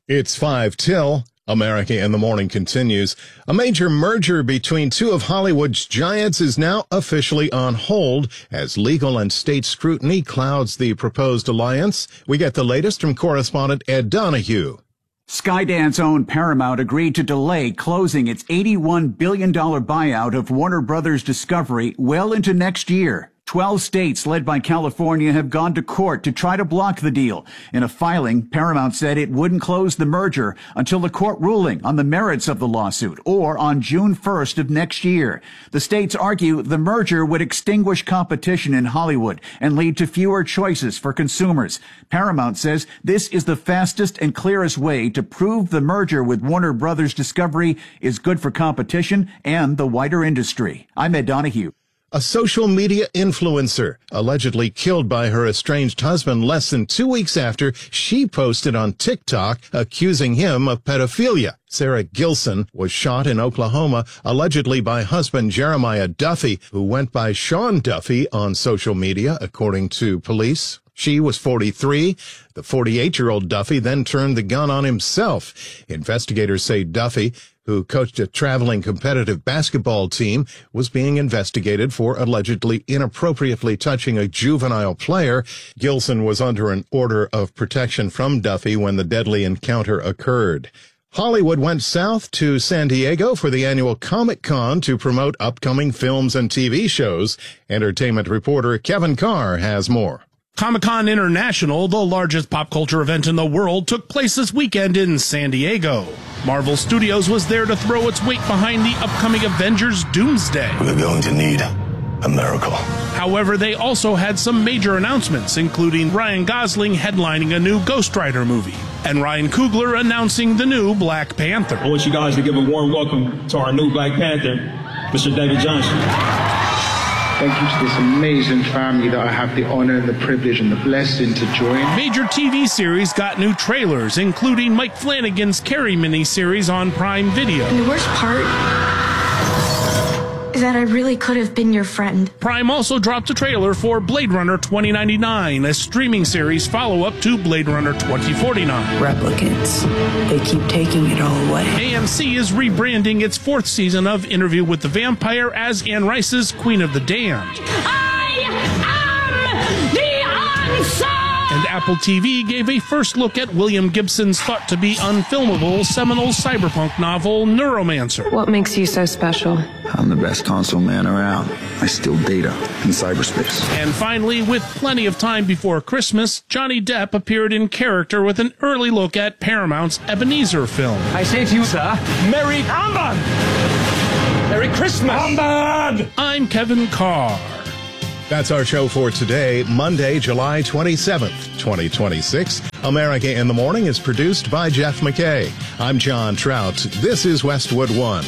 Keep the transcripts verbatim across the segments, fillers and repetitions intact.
It's five till. America in the Morning continues. A major merger between two of Hollywood's giants is now officially on hold as legal and state scrutiny clouds the proposed alliance. We get the latest from correspondent Ed Donahue. Skydance-owned Paramount agreed to delay closing its eighty-one billion dollars buyout of Warner Brothers Discovery well into next year. Twelve states, led by California, have gone to court to try to block the deal. In a filing, Paramount said it wouldn't close the merger until the court ruling on the merits of the lawsuit, or on June first of next year. The states argue the merger would extinguish competition in Hollywood and lead to fewer choices for consumers. Paramount says this is the fastest and clearest way to prove the merger with Warner Brothers Discovery is good for competition and the wider industry. I'm Ed Donahue. A social media influencer allegedly killed by her estranged husband less than two weeks after she posted on TikTok accusing him of pedophilia. Sarah Gilson was shot in Oklahoma, allegedly by husband Jeremiah Duffy, who went by Sean Duffy on social media, according to police. She was forty-three. The forty-eight-year-old Duffy then turned the gun on himself. Investigators say Duffy, who coached a traveling competitive basketball team, was being investigated for allegedly inappropriately touching a juvenile player. Gilson was under an order of protection from Duffy when the deadly encounter occurred. Hollywood went south to San Diego for the annual Comic-Con to promote upcoming films and T V shows. Entertainment reporter Kevin Carr has more. Comic-Con International, the largest pop culture event in the world, took place this weekend in San Diego. Marvel Studios was there to throw its weight behind the upcoming Avengers Doomsday. We're going to need a miracle. However, they also had some major announcements, including Ryan Gosling headlining a new Ghost Rider movie, and Ryan Coogler announcing the new Black Panther. I want you guys to give a warm welcome to our new Black Panther, Mister David Johnson. Thank you to this amazing family that I have the honor and the privilege and the blessing to join. Major T V series got new trailers, including Mike Flanagan's Carrie miniseries on Prime Video. And the worst part is that I really could have been your friend. Prime also dropped a trailer for Blade Runner twenty ninety-nine, a streaming series follow-up to Blade Runner twenty forty-nine. Replicants. They keep taking it all away. A M C is rebranding its fourth season of Interview with the Vampire as Anne Rice's Queen of the Damned. I am the answer! And Apple T V gave a first look at William Gibson's thought-to-be unfilmable seminal cyberpunk novel, Neuromancer. What makes you so special? I'm the best console man around. I steal data in cyberspace. And finally, with plenty of time before Christmas, Johnny Depp appeared in character with an early look at Paramount's Ebenezer film. I say to you, sir, Merry Humbug! Merry Christmas! Humbug! I'm Kevin Carr. That's our show for today, Monday, July twenty-seventh, twenty twenty-six. America in the Morning is produced by Jeff McKay. I'm John Trout. This is Westwood One.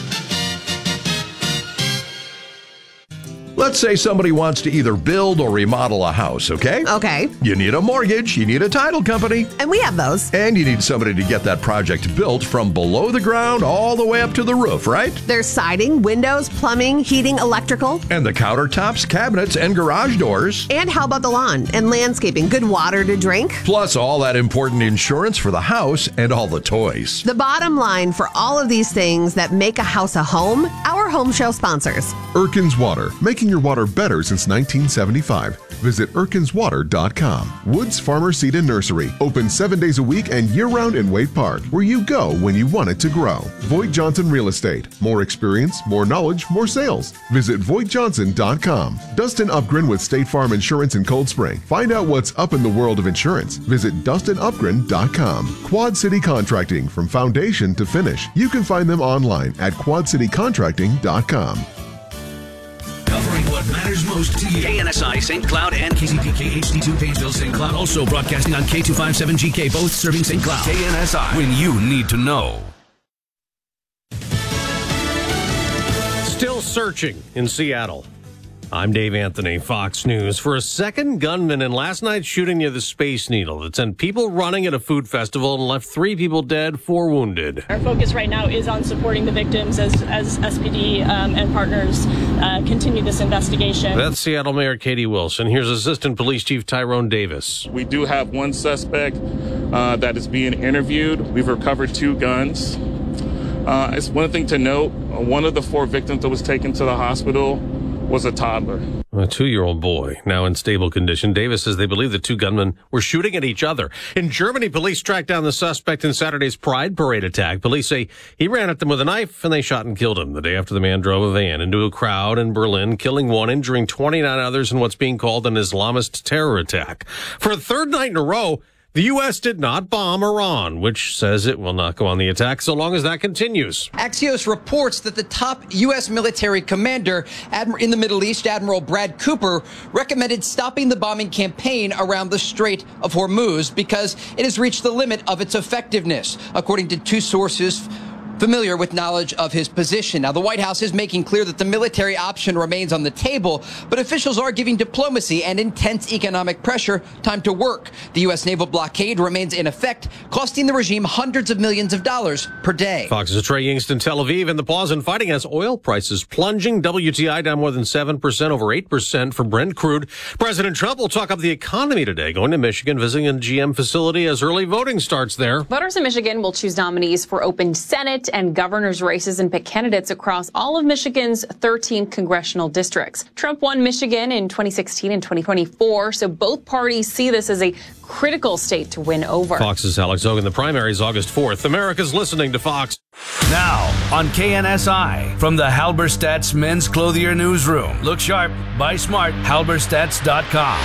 Let's say somebody wants to either build or remodel a house, okay? Okay. You need a mortgage, you need a title company. And we have those. And you need somebody to get that project built from below the ground all the way up to the roof, right? There's siding, windows, plumbing, heating, electrical. And the countertops, cabinets, and garage doors. And how about the lawn and landscaping? Good water to drink. Plus all that important insurance for the house and all the toys. The bottom line for all of these things that make a house a home, our home show sponsors. Erkins Water, making your water better since nineteen seventy-five. Visit erkins water dot com. Woods Farmer Seed and Nursery, open seven days a week and year-round in Wade Park, where you go when you want it to grow. Voigt Johnson Real Estate, more experience, more knowledge, more sales. Visit voigt johnson dot com. Dustin Upgren with State Farm Insurance in Cold Spring. Find out what's up in the world of insurance. Visit dustin upgren dot com. Quad City Contracting, from foundation to finish. You can find them online at quad city contracting dot com. Covering what matters most to you. K N S I, Saint Cloud, and K C P K H D two, Painesville, Saint Cloud. Also broadcasting on K two fifty-seven G K, both serving Saint Cloud. K N S I, when you need to know. Still searching in Seattle. I'm Dave Anthony, Fox News. For a second gunman in last night's shooting near the Space Needle that sent people running at a food festival and left three people dead, four wounded. Our focus right now is on supporting the victims as, as S P D um, and partners uh, continue this investigation. That's Seattle Mayor Katie Wilson. Here's Assistant Police Chief Tyrone Davis. We do have one suspect uh, that is being interviewed. We've recovered two guns. Uh, it's one thing to note, one of the four victims that was taken to the hospital was a toddler. A two-year-old boy, now in stable condition. Davis says they believe the two gunmen were shooting at each other. In Germany, police tracked down the suspect in Saturday's Pride Parade attack. Police say he ran at them with a knife and they shot and killed him the day after the man drove a van into a crowd in Berlin, killing one, injuring twenty-nine others in what's being called an Islamist terror attack. For a third night in a row, the U S did not bomb Iran, which says it will not go on the attack so long as that continues. Axios reports that the top U S military commander in the Middle East, Admiral Brad Cooper, recommended stopping the bombing campaign around the Strait of Hormuz because it has reached the limit of its effectiveness, according to two sources familiar with knowledge of his position. Now, the White House is making clear that the military option remains on the table, but officials are giving diplomacy and intense economic pressure time to work. The U S naval blockade remains in effect, costing the regime hundreds of millions of dollars per day. Fox's Trey Yingst in Tel Aviv, and the pause in fighting as oil prices plunging. W T I down more than seven percent, over eight percent for Brent crude. President Trump will talk up the economy today, going to Michigan, visiting a G M facility as early voting starts there. Voters in Michigan will choose nominees for open Senate and governor's races and pick candidates across all of Michigan's thirteen congressional districts. Trump won Michigan in twenty sixteen and twenty twenty-four, so both parties see this as a critical state to win over. Fox's Alex Hogan. The primary is August fourth. America's listening to Fox. Now on K N S I from the Halberstadt's Men's Clothier Newsroom. Look sharp, buy smart, halberstadts dot com.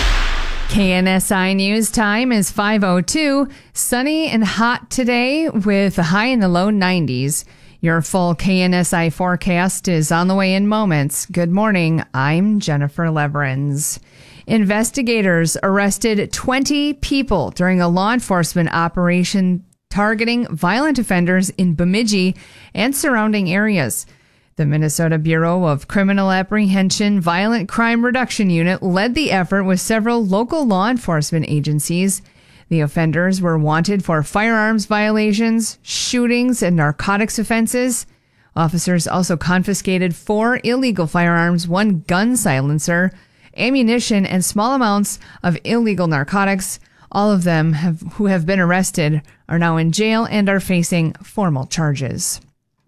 K N S I News time is five oh two. Sunny and hot today with a high in the low nineties. Your full K N S I forecast is on the way in moments. Good morning. I'm Jennifer Leverins. Investigators arrested twenty people during a law enforcement operation targeting violent offenders in Bemidji and surrounding areas. The Minnesota Bureau of Criminal Apprehension Violent Crime Reduction Unit led the effort with several local law enforcement agencies. The offenders were wanted for firearms violations, shootings, and narcotics offenses. Officers also confiscated four illegal firearms, one gun silencer, ammunition, and small amounts of illegal narcotics. All of them have, who have been arrested are now in jail and are facing formal charges.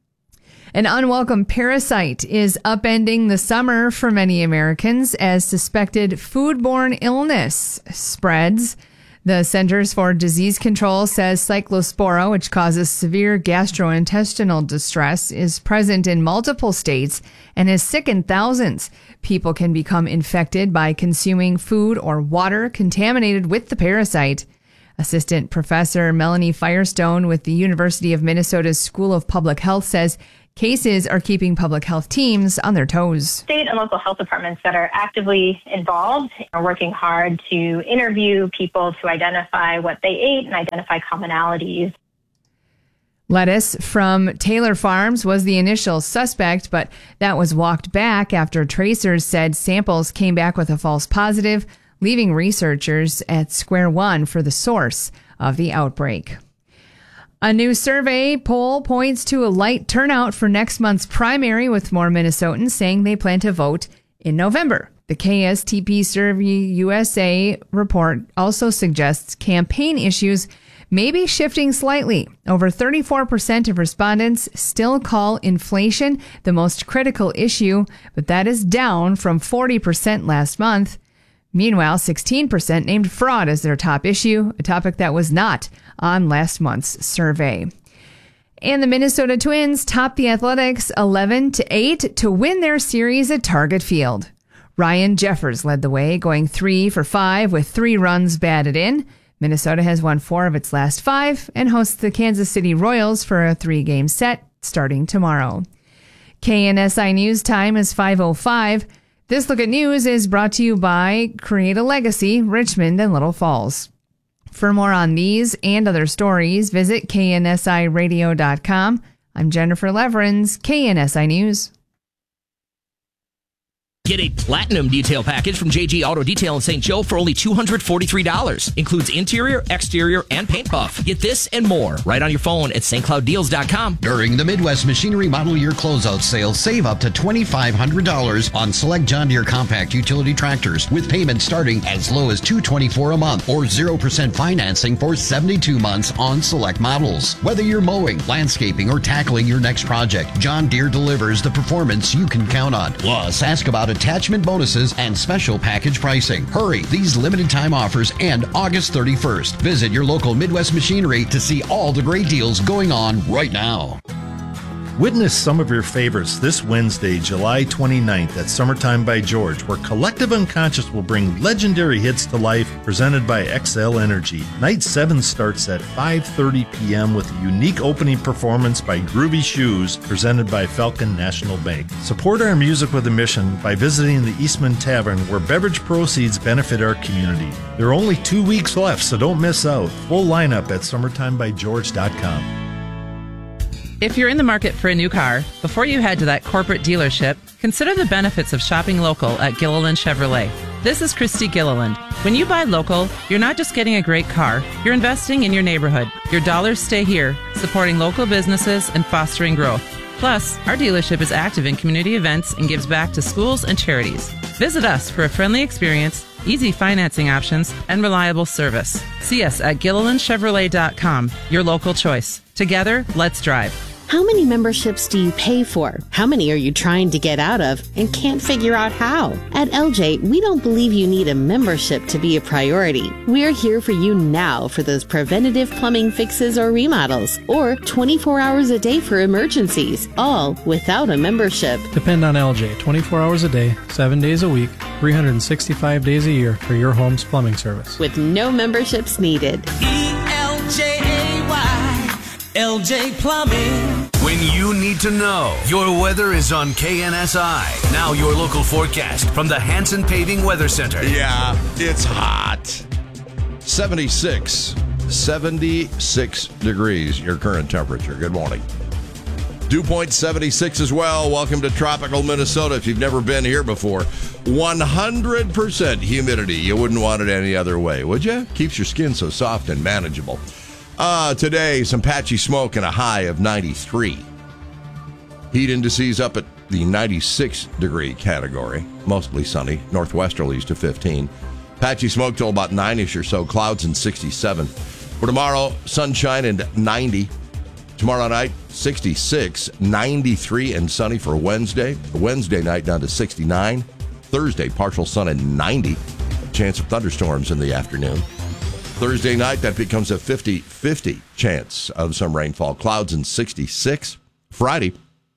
An unwelcome parasite is upending the summer for many Americans as suspected foodborne illness spreads. The Centers for Disease Control says Cyclospora, which causes severe gastrointestinal distress, is present in multiple states and has sickened thousands. People can become infected by consuming food or water contaminated with the parasite. Assistant Professor Melanie Firestone with the University of Minnesota's School of Public Health says cases are keeping public health teams on their toes. State and local health departments that are actively involved are working hard to interview people to identify what they ate and identify commonalities. Lettuce from Taylor Farms was the initial suspect, but that was walked back after tracers said samples came back with a false positive, leaving researchers at square one for the source of the outbreak. A new survey poll points to a light turnout for next month's primary, with more Minnesotans saying they plan to vote in November. The K S T P Survey U S A report also suggests campaign issues may be shifting slightly. Over thirty-four percent of respondents still call inflation the most critical issue, but that is down from forty percent last month. Meanwhile, sixteen percent named fraud as their top issue, a topic that was not on last month's survey. And the Minnesota Twins topped the Athletics eleven to eight to win their series at Target Field. Ryan Jeffers led the way, going three for five with three runs batted in. Minnesota has won four of its last five and hosts the Kansas City Royals for a three-game set starting tomorrow. K N S I News time is five oh five. This Look at News is brought to you by Create a Legacy, Richmond and Little Falls. For more on these and other stories, visit K N S I radio dot com. I'm Jennifer Leverins, K N S I News. Get a platinum detail package from J G Auto Detail in Saint Joe for only two hundred forty-three dollars. Includes interior, exterior, and paint buff. Get this and more right on your phone at Saint Cloud Deals dot com. During the Midwest Machinery Model Year Closeout Sale, save up to two thousand five hundred dollars on select John Deere compact utility tractors with payments starting as low as two hundred twenty-four dollars a month or zero percent financing for seventy-two months on select models. Whether you're mowing, landscaping, or tackling your next project, John Deere delivers the performance you can count on. Plus, ask about attachment bonuses and special package pricing. Hurry, these limited time offers end August thirty-first. Visit your local Midwest Machinery to see all the great deals going on right now. Witness some of your favorites this Wednesday, July twenty-ninth at Summertime by George, where Collective Unconscious will bring legendary hits to life presented by X L Energy. Night seven starts at five thirty p.m. with a unique opening performance by Groovy Shoes presented by Falcon National Bank. Support our music with a mission by visiting the Eastman Tavern, where beverage proceeds benefit our community. There are only two weeks left, so don't miss out. Full lineup at summertime by george dot com. If you're in the market for a new car, before you head to that corporate dealership, consider the benefits of shopping local at Gilliland Chevrolet. This is Christy Gilliland. When you buy local, you're not just getting a great car, you're investing in your neighborhood. Your dollars stay here, supporting local businesses and fostering growth. Plus, our dealership is active in community events and gives back to schools and charities. Visit us for a friendly experience, easy financing options, and reliable service. See us at Gilliland Chevrolet dot com, your local choice. Together, let's drive. How many memberships do you pay for? How many are you trying to get out of and can't figure out how? At L J, we don't believe you need a membership to be a priority. We're here for you now for those preventative plumbing fixes or remodels, or twenty-four hours a day for emergencies, all without a membership. Depend on L J twenty-four hours a day, seven days a week, three hundred sixty-five days a year for your home's plumbing service. With no memberships needed. E L J A Y, L J Plumbing. When you need to know, your weather is on K N S I. Now your local forecast from the Hanson Paving Weather Center. Yeah, it's hot. seventy-six, seventy-six degrees, your current temperature. Good morning. Dew point seventy-six as well. Welcome to tropical Minnesota. If you've never been here before, one hundred percent humidity. You wouldn't want it any other way, would you? Keeps your skin so soft and manageable. Uh, today, some patchy smoke and a high of ninety-three. Heat indices up at the ninety-six degree category. Mostly sunny. Northwesterlies to fifteen. Patchy smoke till about nine-ish or so. Clouds and sixty-seven. For tomorrow, sunshine and ninety. Tomorrow night, sixty-six. ninety-three and sunny for Wednesday. Wednesday night down to sixty-nine. Thursday, partial sun and ninety. Chance of thunderstorms in the afternoon. Thursday night, that becomes a fifty-fifty chance of some rainfall. Clouds and sixty-six. Friday,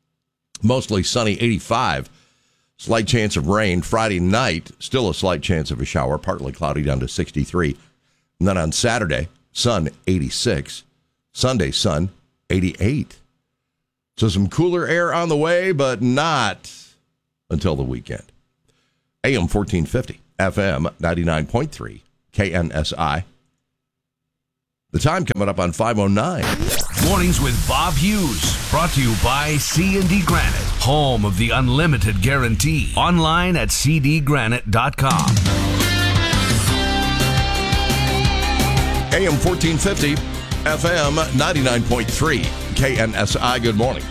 mostly sunny, eighty-five. Slight chance of rain. Friday night, still a slight chance of a shower, partly cloudy down to sixty-three. And then on Saturday, sun, eighty-six. Sunday, sun, eighty-eight. So some cooler air on the way, but not until the weekend. A M fourteen fifty, F M ninety-nine point three, K N S I. The time coming up on five oh nine. Mornings with Bob Hughes. Brought to you by C and D Granite. Home of the unlimited guarantee. Online at c d granite dot com. A M fourteen fifty, F M ninety-nine point three, K N S I. Good morning.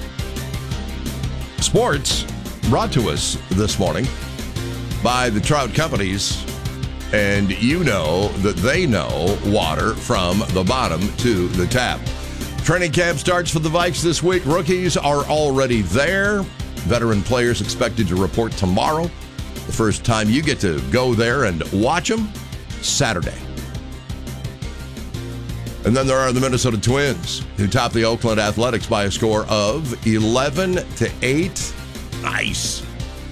Sports brought to us this morning by the Trout Companies. And you know that they know water from the bottom to the tap. Training camp starts for the Vikes this week. Rookies are already there. Veteran players expected to report tomorrow. The first time you get to go there and watch them, Saturday. And then there are the Minnesota Twins, who top the Oakland Athletics by a score of eleven to eight. Nice.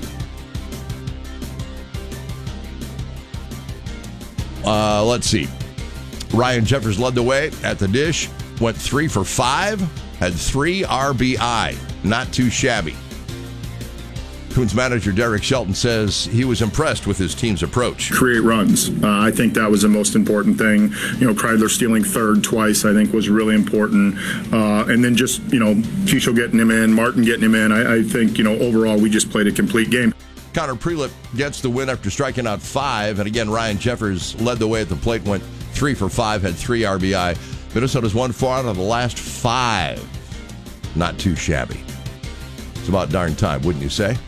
Uh, let's see. Ryan Jeffers led the way at the dish. Went three for five. Had three R B I. Not too shabby. Twins manager Derek Shelton says he was impressed with his team's approach. Create runs. Uh, I think that was the most important thing. You know, Kreidler stealing third twice, I think, was really important. Uh, and then just, you know, Chicho getting him in, Martin getting him in. I, I think, you know, overall we just played a complete game. Connor Prelip gets the win after striking out five. And again, Ryan Jeffers led the way at the plate, went three for five, had three R B I. Minnesota's won four out of the last five. Not too shabby. It's about darn time, wouldn't you say?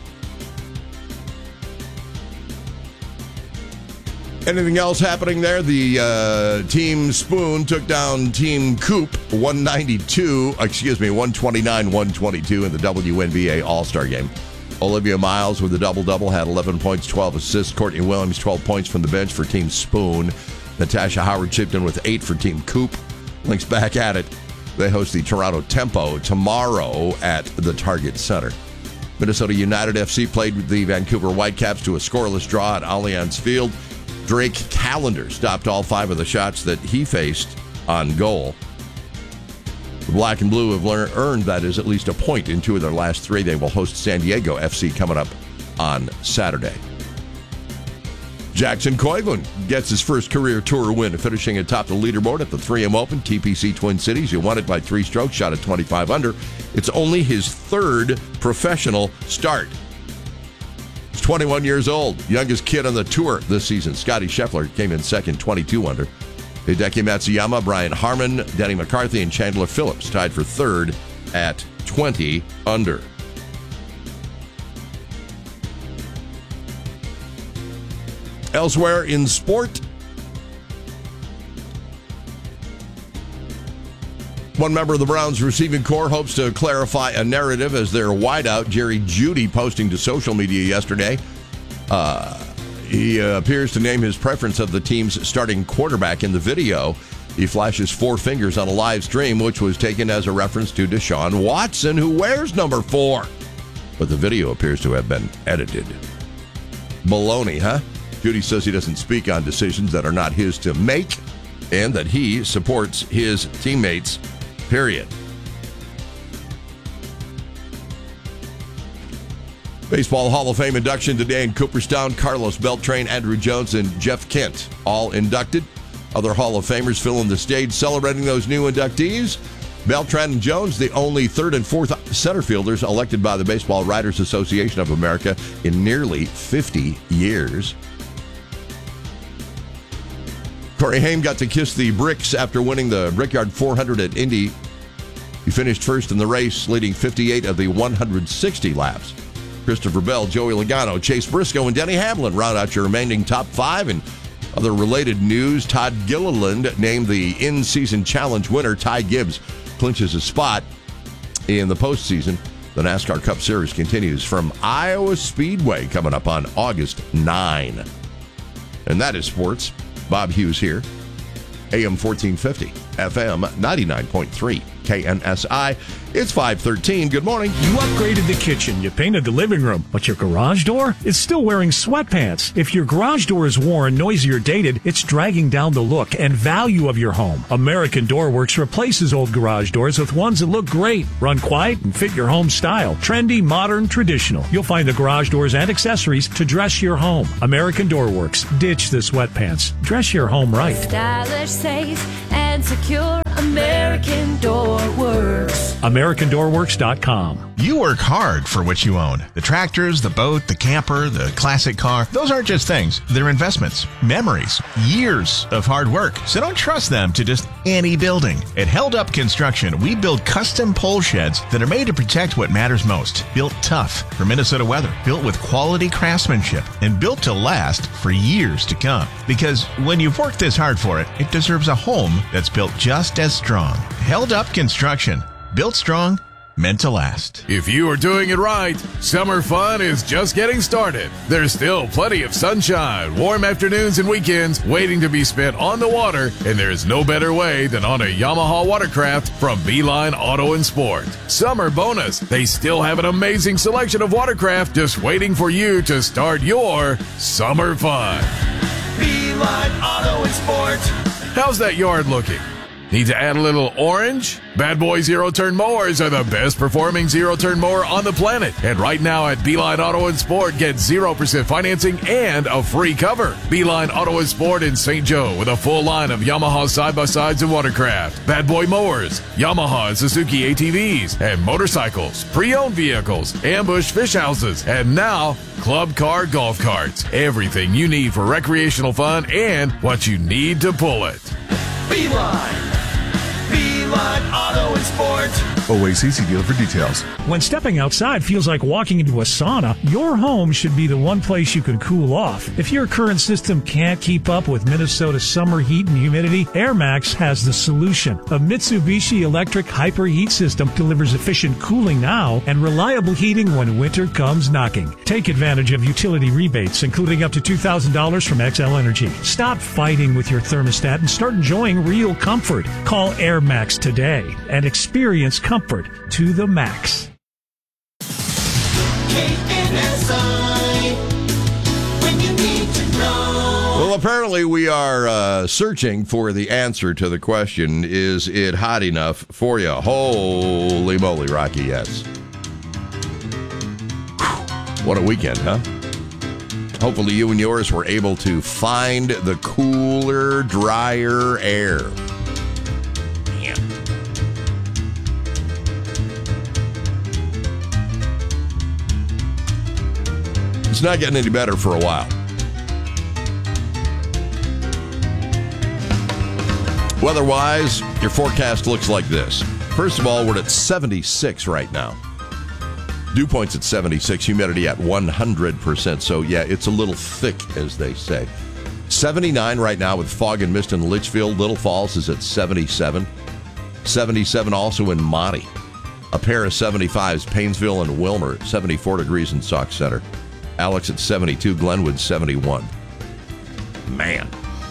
Anything else happening there? The uh, Team Spoon took down Team Coop one ninety-two, excuse me, one twenty-nine one twenty-two in the W N B A All-Star Game. Olivia Miles with a double-double had eleven points, twelve assists. Courtney Williams, twelve points from the bench for Team Spoon. Natasha Howard chipped in with eight for Team Coop. Lynx back at it. They host the Toronto Tempo tomorrow at the Target Center. Minnesota United F C played the Vancouver Whitecaps to a scoreless draw at Allianz Field. Drake Callender stopped all five of the shots that he faced on goal. The Black and Blue have learned, earned, that is, at least a point in two of their last three. They will host San Diego F C coming up on Saturday. Jackson Koivun gets his first career tour win, finishing atop the leaderboard at the three M Open, T P C Twin Cities. He won it by three strokes, shot at twenty-five under. It's only his third professional start. He's twenty-one years old, youngest kid on the tour this season. Scotty Scheffler came in second, twenty-two under. Hideki Matsuyama, Brian Harmon, Denny McCarthy, and Chandler Phillips tied for third at twenty under. Elsewhere in sport, one member of the Browns receiving corps hopes to clarify a narrative as their wideout, Jerry Jeudy, posting to social media yesterday. Uh, he uh, appears to name his preference of the team's starting quarterback in the video. He flashes four fingers on a live stream, which was taken as a reference to Deshaun Watson, who wears number four. But the video appears to have been edited. Baloney, huh? Jeudy says he doesn't speak on decisions that are not his to make and that he supports his teammates, period. Baseball Hall of Fame induction today in Cooperstown. Carlos Beltran, Andrew Jones, and Jeff Kent all inducted. Other Hall of Famers filling the stage celebrating those new inductees. Beltran and Jones, the only third and fourth center fielders elected by the Baseball Writers Association of America in nearly fifty years. Corey Haim got to kiss the bricks after winning the Brickyard four hundred at Indy. He finished first in the race, leading fifty-eight of the one hundred sixty laps. Christopher Bell, Joey Logano, Chase Briscoe, and Denny Hamlin round out your remaining top five. And other related news, Todd Gilliland named the in-season challenge winner. Ty Gibbs clinches a spot in the postseason. The NASCAR Cup Series continues from Iowa Speedway coming up on August ninth. And that is sports. Bob Hughes here. A M fourteen fifty, F M ninety-nine point three, K N S I. It's five thirteen. Good morning. You upgraded the kitchen, you painted the living room, but your garage door is still wearing sweatpants. If your garage door is worn, noisy, or dated, it's dragging down the look and value of your home. American Door Works replaces old garage doors with ones that look great, run quiet, and fit your home style. Trendy, modern, traditional. You'll find the garage doors and accessories to dress your home. American Door Works. Ditch the sweatpants. Dress your home right. Stylish, safe, and secure. American Door Works. American Door Works dot com. You work hard for what you own. The tractors, the boat, the camper, the classic car. Those aren't just things. They're investments, memories, years of hard work. So don't trust them to just any building. At Held Up Construction, we build custom pole sheds that are made to protect what matters most. Built tough for Minnesota weather. Built with quality craftsmanship. And built to last for years to come. Because when you've worked this hard for it, it deserves a home that's built just as strong. Held Up Construction. Built strong, meant to last. If you are doing it right, summer fun is just getting started. There's still plenty of sunshine, warm afternoons and weekends waiting to be spent on the water, and there's no better way than on a Yamaha watercraft from Beeline Auto and Sport. Summer bonus, they still have an amazing selection of watercraft just waiting for you to start your summer fun. Beeline Auto and Sport. How's that yard looking? Need to add a little orange? Bad Boy zero-turn mowers are the best performing zero-turn mower on the planet. And right now at Beeline Auto and Sport, get zero percent financing and a free cover. Beeline Auto and Sport in Saint Joe with a full line of Yamaha side-by-sides and watercraft, Bad Boy mowers, Yamaha and Suzuki A T Vs, and motorcycles, pre-owned vehicles, ambush fish houses, and now club car golf carts. Everything you need for recreational fun and what you need to pull it. Beeline. Beeline Auto and Sport. O A C C dealer for details. When stepping outside feels like walking into a sauna, your home should be the one place you can cool off. If your current system can't keep up with Minnesota's summer heat and humidity, Air Max has the solution. A Mitsubishi electric hyper heat system delivers efficient cooling now and reliable heating when winter comes knocking. Take advantage of utility rebates, including up to two thousand dollars from X L Energy. Stop fighting with your thermostat and start enjoying real comfort. Call Air Max today and experience comfort to the max. K N S I, when you need to know. Well, apparently we are uh, searching for the answer to the question, is it hot enough for you? Holy moly, Rocky, yes. Whew. What a weekend, huh? Hopefully you and yours were able to find the cooler, drier air. Man. It's not getting any better for a while. Weather-wise, your forecast looks like this. First of all, we're at seventy-six right now. Dew point's at seventy-six, humidity at one hundred percent. So, yeah, it's a little thick, as they say. seventy-nine right now with fog and mist in Litchfield. Little Falls is at seventy-seven. seventy-seven also in Monty. A pair of seventy-fives, Painesville and Wilmer, seventy-four degrees in Sauk Center. Alex at seventy-two, Glenwood seventy-one. Man.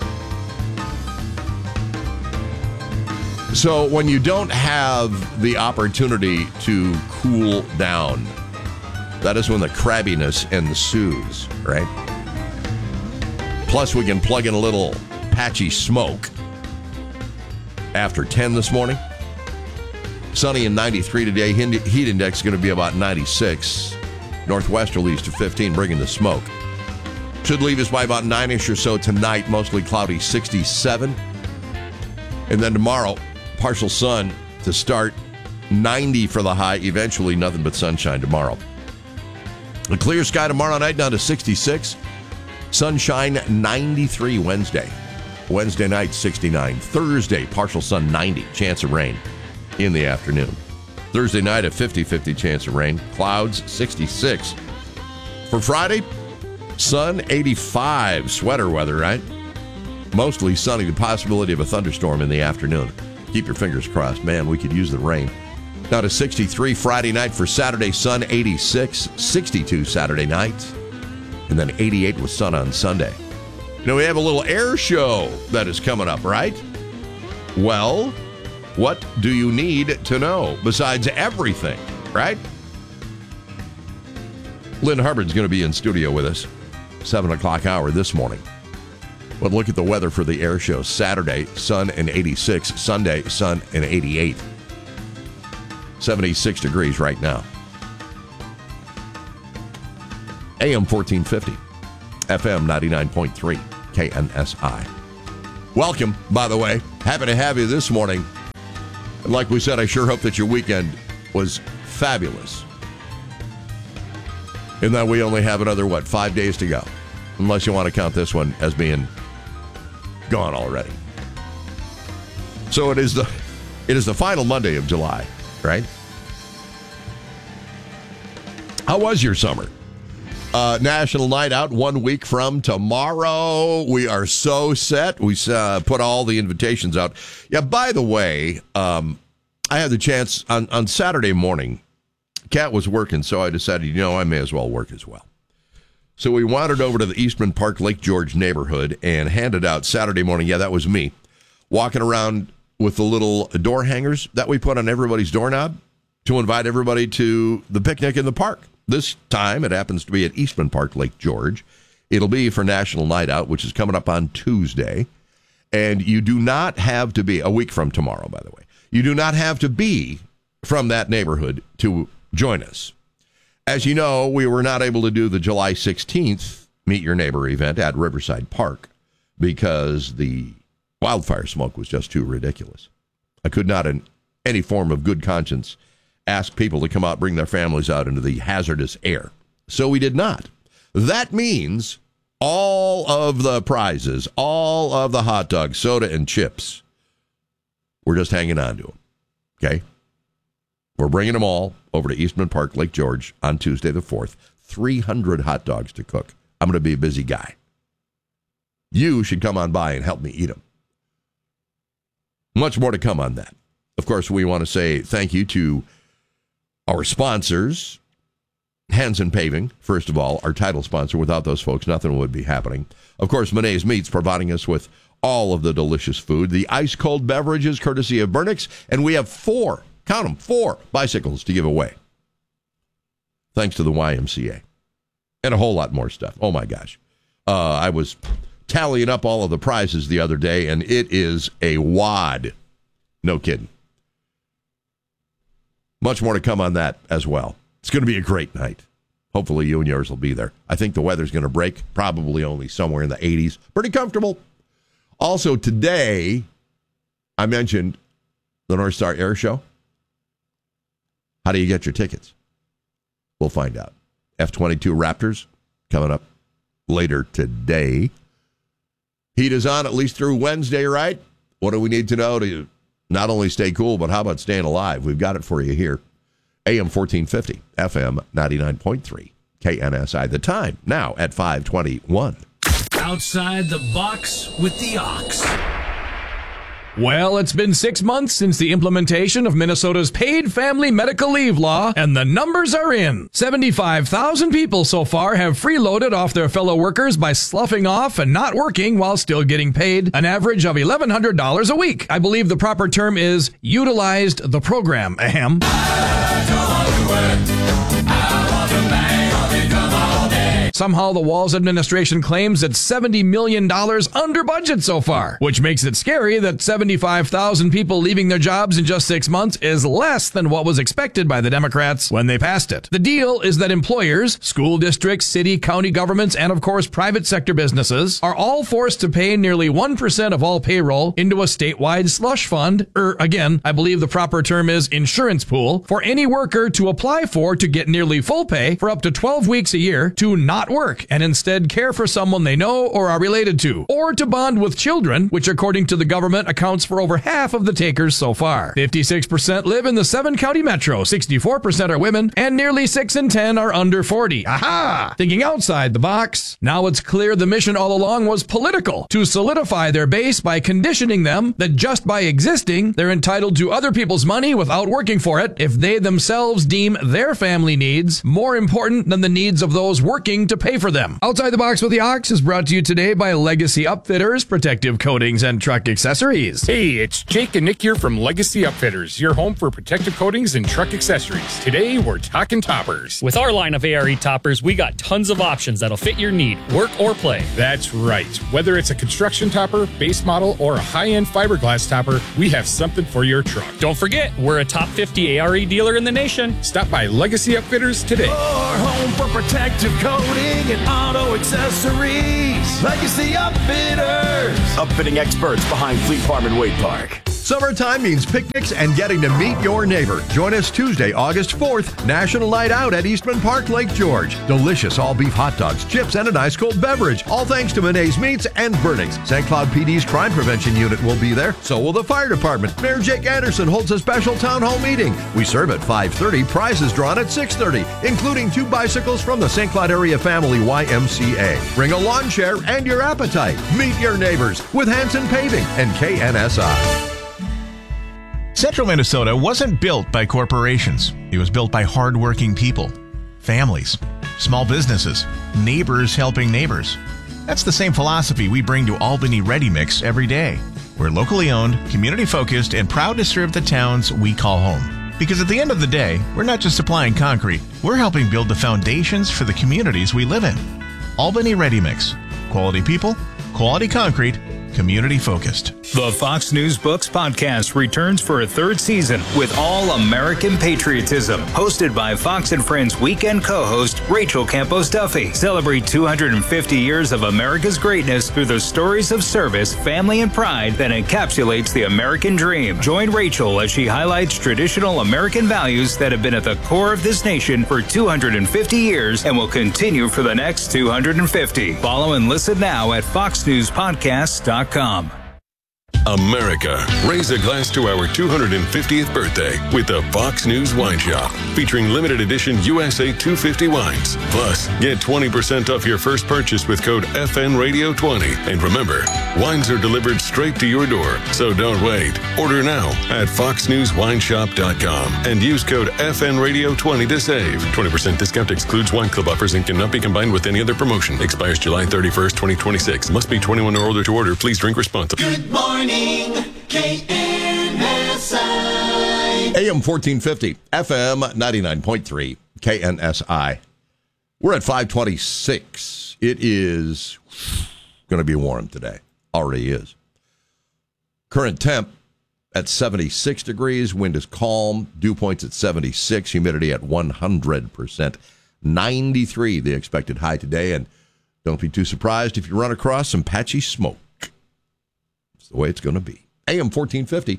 So when you don't have the opportunity to cool down, that is when the crabbiness ensues, right? Plus we can plug in a little patchy smoke. After ten this morning, sunny and ninety-three today. Heat index is going to be about ninety-six. Northwesterlies to fifteen, bringing the smoke. Should leave us by about nine-ish or so tonight, mostly cloudy, sixty-seven. And then tomorrow, partial sun to start, ninety for the high, eventually nothing but sunshine tomorrow. A clear sky tomorrow night down to sixty-six. Sunshine, ninety-three Wednesday. Wednesday night, sixty-nine. Thursday, partial sun, ninety. Chance of rain in the afternoon. Thursday night, a fifty-fifty chance of rain. Clouds, sixty-six. For Friday, sun, eighty-five. Sweater weather, right? Mostly sunny, the possibility of a thunderstorm in the afternoon. Keep your fingers crossed. Man, we could use the rain. Now to sixty-three Friday night. For Saturday, sun, eighty-six. sixty-two Saturday night. And then eighty-eight with sun on Sunday. You know, we have a little air show that is coming up, right? Well, what do you need to know besides everything, right? Lynn Hubbard's going to be in studio with us, seven o'clock hour this morning. But look at the weather for the air show. Saturday, sun and eighty-six. Sunday, sun and eighty-eight. seventy-six degrees right now. A M fourteen fifty, F M ninety-nine point three, K N S I. Welcome, by the way. Happy to have you this morning. And like we said, I sure hope that your weekend was fabulous. And that we only have another, what, five days to go. Unless you want to count this one as being gone already. So it is the it is the final Monday of July, right? How was your summer? Uh, National Night Out one week from tomorrow. We are so set. We uh, put all the invitations out. Yeah, by the way, um, I had the chance on, on Saturday morning. Kat was working, so I decided, you know, I may as well work as well. So we wandered over to the Eastman Park, Lake George neighborhood and handed out Saturday morning. Yeah, that was me. Walking around with the little door hangers that we put on everybody's doorknob to invite everybody to the picnic in the park. This time, it happens to be at Eastman Park, Lake George. It'll be for National Night Out, which is coming up on Tuesday. And you do not have to be, a week from tomorrow, by the way, you do not have to be from that neighborhood to join us. As you know, we were not able to do the July sixteenth Meet Your Neighbor event at Riverside Park because the wildfire smoke was just too ridiculous. I could not, in any form of good conscience, ask people to come out, bring their families out into the hazardous air. So we did not. That means all of the prizes, all of the hot dogs, soda, and chips, we're just hanging on to them. Okay? We're bringing them all over to Eastman Park, Lake George on Tuesday the fourth. three hundred hot dogs to cook. I'm going to be a busy guy. You should come on by and help me eat them. Much more to come on that. Of course, we want to say thank you to our sponsors, Hansen Paving, first of all, our title sponsor. Without those folks, nothing would be happening. Of course, Monet's Meats providing us with all of the delicious food. The ice-cold beverages, courtesy of Burnix. And we have four, count them, four bicycles to give away. Thanks to the Y M C A. And a whole lot more stuff. Oh, my gosh. Uh, I was tallying up all of the prizes the other day, and it is a wad. No kidding. Much more to come on that as well. It's going to be a great night. Hopefully you and yours will be there. I think the weather's going to break, probably only somewhere in the eighties. Pretty comfortable. Also today, I mentioned the North Star Air Show. How do you get your tickets? We'll find out. F twenty-two Raptors coming up later today. Heat is on at least through Wednesday, right? What do we need to know to not only stay cool, but how about staying alive? We've got it for you here. A M fourteen fifty, F M ninety-nine point three, K N S I. The time now at five twenty-one. Outside the box with the Ox. Well, it's been six months since the implementation of Minnesota's paid family medical leave law, and the numbers are in. seventy-five thousand people so far have freeloaded off their fellow workers by sloughing off and not working while still getting paid an average of eleven hundred dollars a week. I believe the proper term is utilized the program. Ahem. Somehow the Walz administration claims it's seventy million dollars under budget so far, which makes it scary that seventy-five thousand people leaving their jobs in just six months is less than what was expected by the Democrats when they passed it. The deal is that employers, school districts, city, county governments, and of course private sector businesses are all forced to pay nearly one percent of all payroll into a statewide slush fund, or again, I believe the proper term is insurance pool, for any worker to apply for to get nearly full pay for up to twelve weeks a year to not work and instead care for someone they know or are related to, or to bond with children, which according to the government accounts for over half of the takers so far. fifty-six percent live in the seven county metro, sixty-four percent are women, and nearly six in ten are under forty. Aha! Thinking outside the box. Now it's clear the mission all along was political, to solidify their base by conditioning them that just by existing, they're entitled to other people's money without working for it if they themselves deem their family needs more important than the needs of those working to pay for them. Outside the Box with the Ox is brought to you today by Legacy Upfitters, protective coatings and truck accessories. Hey, it's Jake and Nick here from Legacy Upfitters, your home for protective coatings and truck accessories. Today, we're talking toppers. With our line of A R E toppers, we got tons of options that'll fit your need, work or play. That's right. Whether it's a construction topper, base model, or a high-end fiberglass topper, we have something for your truck. Don't forget, we're a top fifty A R E dealer in the nation. Stop by Legacy Upfitters today. Your home for protective coating and auto accessories. Legacy Upfitters. Upfitting experts behind Fleet Farm and Wade Park. Summertime means picnics and getting to meet your neighbor. Join us Tuesday, August fourth, National Night Out at Eastman Park, Lake George. Delicious all-beef hot dogs, chips, and an ice-cold beverage. All thanks to Monet's Meats and Burnix. Saint Cloud P D's Crime Prevention Unit will be there. So will the fire department. Mayor Jake Anderson holds a special town hall meeting. We serve at five thirty, prizes drawn at six thirty, including two bicycles from the Saint Cloud Area Family Y M C A. Bring a lawn chair and your appetite. Meet your neighbors with Hansen Paving and K N S I. Central Minnesota wasn't built by corporations. It was built by hardworking people, families, small businesses, neighbors helping neighbors. That's the same philosophy we bring to Albany Ready Mix every day. We're locally owned, community-focused, and proud to serve the towns we call home. Because at the end of the day, we're not just supplying concrete, we're helping build the foundations for the communities we live in. Albany Ready Mix. Quality people, quality concrete, community focused. The Fox News Books podcast returns for a third season with All American Patriotism, hosted by Fox and Friends weekend co-host Rachel Campos Duffy. Celebrate two hundred fifty years of America's greatness through the stories of service, family, and pride that encapsulates the American dream. Join Rachel as she highlights traditional American values that have been at the core of this nation for two hundred fifty years and will continue for the next two hundred fifty. Follow and listen now at fox news podcast dot com. America, raise a glass to our two hundred fiftieth birthday with the Fox News Wine Shop, featuring limited edition U S A two fifty wines. Plus, get twenty percent off your first purchase with code F N Radio twenty. And remember, wines are delivered straight to your door, so don't wait. Order now at fox news wine shop dot com and use code F N Radio twenty to save. twenty percent discount excludes wine club offers and cannot be combined with any other promotion. Expires July thirty-first, twenty twenty-six. Must be twenty-one or older to order. Please drink responsibly. Good morning, K N S I. A M fourteen fifty, F M ninety-nine point three, K N S I. We're at five twenty-six. It is going to be warm today. Already is. Current temp at seventy-six degrees. Wind is calm. Dew points at seventy-six. Humidity at one hundred percent. ninety-three the expected high today. And don't be too surprised if you run across some patchy smoke. It's the way it's going to be. A M fourteen fifty,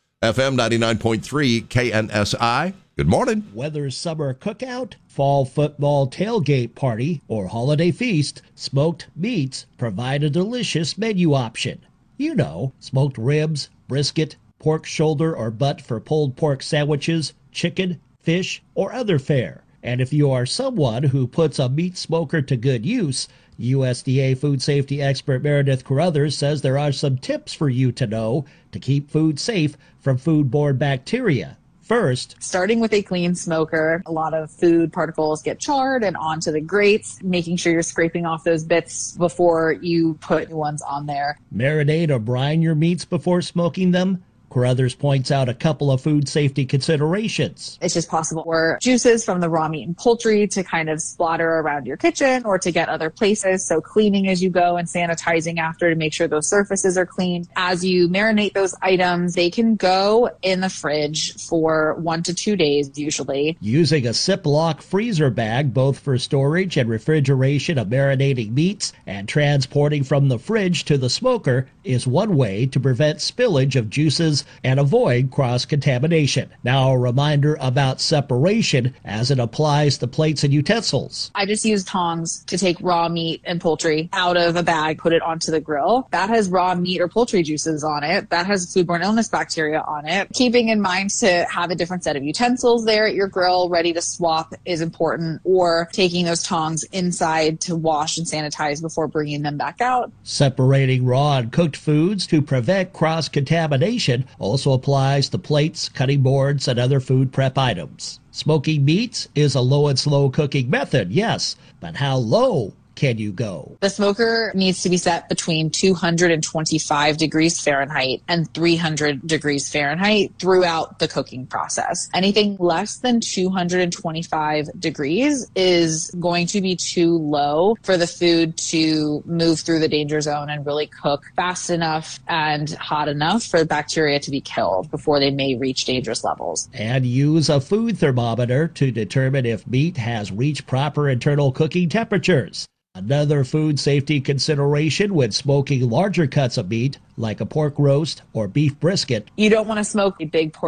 F M ninety-nine point three, K N S I. Good morning. Whether summer cookout, fall football tailgate party, or holiday feast, Smoked Meats provide a delicious menu option. You know, smoked ribs, brisket, pork shoulder or butt for pulled pork sandwiches, chicken, fish, or other fare. And if you are someone who puts a meat smoker to good use, U S D A food safety expert Meredith Carruthers says there are some tips for you to know to keep food safe from foodborne bacteria. First, starting with a clean smoker, a lot of food particles get charred and onto the grates, making sure you're scraping off those bits before you put new ones on there. Marinate or brine your meats before smoking them. Carruthers points out a couple of food safety considerations. It's just possible for juices from the raw meat and poultry to kind of splatter around your kitchen or to get other places. So cleaning as you go and sanitizing after to make sure those surfaces are clean. As you marinate those items, they can go in the fridge for one to two days usually. Using a Ziploc freezer bag both for storage and refrigeration of marinating meats and transporting from the fridge to the smoker is one way to prevent spillage of juices and avoid cross-contamination. Now, a reminder about separation as it applies to plates and utensils. I just use tongs to take raw meat and poultry out of a bag, put it onto the grill. That has raw meat or poultry juices on it. That has foodborne illness bacteria on it. Keeping in mind to have a different set of utensils there at your grill ready to swap is important, or taking those tongs inside to wash and sanitize before bringing them back out. Separating raw and cooked foods to prevent cross-contamination also applies to plates, cutting boards, and other food prep items. Smoking meats is a low and slow cooking method, yes, but how low can you go? The smoker needs to be set between two hundred twenty-five degrees Fahrenheit and three hundred degrees Fahrenheit throughout the cooking process. Anything less than two hundred twenty-five degrees is going to be too low for the food to move through the danger zone and really cook fast enough and hot enough for the bacteria to be killed before they may reach dangerous levels. And use a food thermometer to determine if meat has reached proper internal cooking temperatures. Another food safety consideration when smoking larger cuts of meat, like a pork roast or beef brisket. You don't want to smoke a big portion